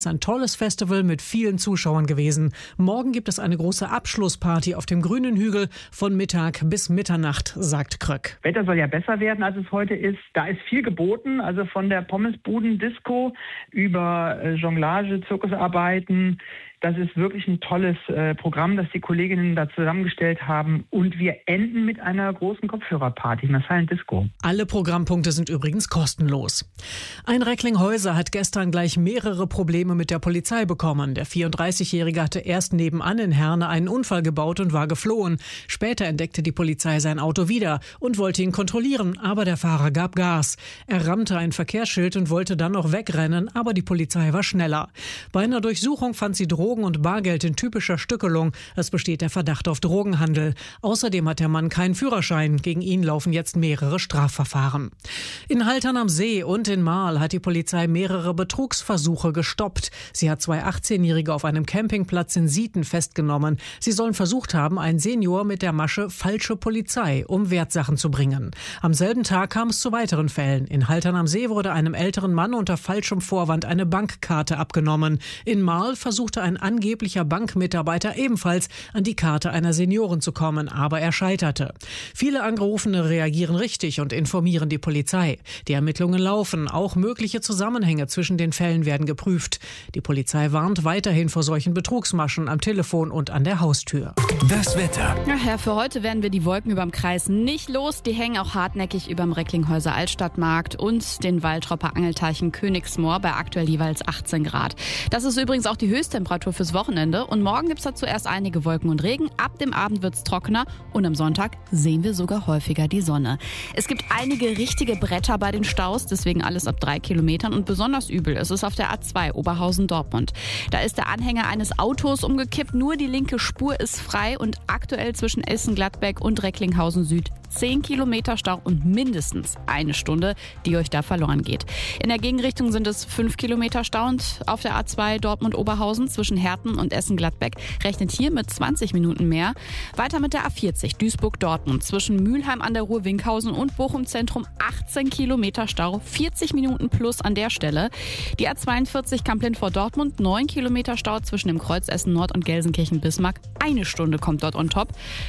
Es ist ein tolles Festival mit vielen Zuschauern gewesen. Morgen gibt es eine große Abschlussparty auf dem Grünen Hügel von Mittag bis Mitternacht, sagt Kröck. Wetter soll ja besser werden, als es heute ist. Da ist viel geboten, also von der Pommesbuden-Disco über Jonglage, Zirkusarbeiten. Das ist wirklich ein tolles Programm, das die Kolleginnen da zusammengestellt haben. Und wir enden mit einer großen Kopfhörerparty, einer Silent Disco. Alle Programmpunkte sind übrigens kostenlos. Ein Recklinghäuser hat gestern gleich mehrere Probleme mit der Polizei bekommen. Der 34-Jährige hatte erst nebenan in Herne einen Unfall gebaut und war geflohen. Später entdeckte die Polizei sein Auto wieder und wollte ihn kontrollieren, aber der Fahrer gab Gas. Er rammte ein Verkehrsschild und wollte dann noch wegrennen, aber die Polizei war schneller. Bei einer Durchsuchung fand sie Drogen und Bargeld in typischer Stückelung. Es besteht der Verdacht auf Drogenhandel. Außerdem hat der Mann keinen Führerschein. Gegen ihn laufen jetzt mehrere Strafverfahren. In Haltern am See und in Marl hat die Polizei mehrere Betrugsversuche gestoppt. Sie hat 2 18-Jährige auf einem Campingplatz in Sieten festgenommen. Sie sollen versucht haben, einen Senior mit der Masche falsche Polizei um Wertsachen zu bringen. Am selben Tag kam es zu weiteren Fällen. In Haltern am See wurde einem älteren Mann unter falschem Vorwand eine Bankkarte abgenommen. In Marl versuchte ein angeblicher Bankmitarbeiter ebenfalls an die Karte einer Seniorin zu kommen, aber er scheiterte. Viele Angerufene reagieren richtig und informieren die Polizei. Die Ermittlungen laufen, auch mögliche Zusammenhänge zwischen den Fällen werden geprüft. Die Polizei warnt weiterhin vor solchen Betrugsmaschen am Telefon und an der Haustür. Das Wetter. Ja, für heute werden wir die Wolken überm Kreis nicht los. Die hängen auch hartnäckig überm Recklinghäuser Altstadtmarkt und den Waltropper Angelteichen Königsmoor bei aktuell jeweils 18 Grad. Das ist übrigens auch die Höchsttemperatur fürs Wochenende. Und morgen gibt es dazu erst einige Wolken und Regen. Ab dem Abend wird es trockener und am Sonntag sehen wir sogar häufiger die Sonne. Es gibt einige richtige Bretter bei den Staus, deswegen alles ab 3 Kilometern. Und besonders übel ist es auf der A2 Oberhausen-Dortmund. Da ist der Anhänger eines Autos umgekippt. Nur die linke Spur ist frei und aktuell zwischen Essen-Gladbeck und Recklinghausen Süd 10 Kilometer Stau und mindestens eine Stunde, die euch da verloren geht. In der Gegenrichtung sind es 5 Kilometer Stau und auf der A2 Dortmund-Oberhausen zwischen Herten und Essen-Gladbeck rechnet hier mit 20 Minuten mehr. Weiter mit der A40 Duisburg-Dortmund zwischen Mülheim an der Ruhr-Winkhausen und Bochum-Zentrum 18 Kilometer Stau, 40 Minuten plus an der Stelle. Die A42 Kamp-Lint vor Dortmund 9 Kilometer Stau zwischen dem Kreuz Essen-Nord und Gelsenkirchen-Bismarck. Eine Stunde kommt dort on top.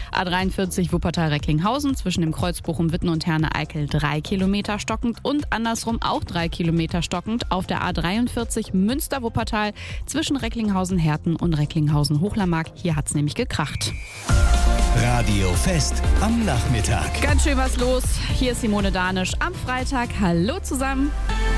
A43 Wuppertal-Recklinghausen zwischen dem Kreuz Bochum-Witten und Herne-Eickel 3 Kilometer stockend und andersrum auch 3 Kilometer stockend auf der A43 Münster-Wuppertal zwischen Recklinghausen-Herten und Recklinghausen-Hochlermark. Hier hat's nämlich gekracht. Radio Fest am Nachmittag. Ganz schön was los. Hier ist Simone Danisch am Freitag. Hallo zusammen.